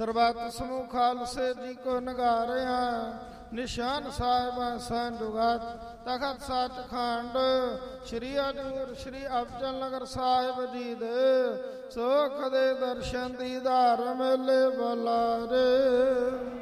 ਸਰਬੱਤ ਸਮੂਹ ਖਾਲਸੇ ਜੀ ਕੋ ਨਗਾਰਿਆ। ਨਿਸ਼ਾਨ ਸਾਹਿਬਾਂ ਸੰਦੁਗਤ ਤਖਤ ਸੱਚਖੰਡ ਸ਼੍ਰੀ ਹਜ਼ੂਰ ਸ਼੍ਰੀ ਅਬਚਲ ਨਗਰ ਸਾਹਿਬ ਜੀ ਦੇ ਸੁਖ ਦੇ ਦਰਸ਼ਨ ਦੀਦਾਰ ਮੇਲੇ ਬੁਲਾਰੇ।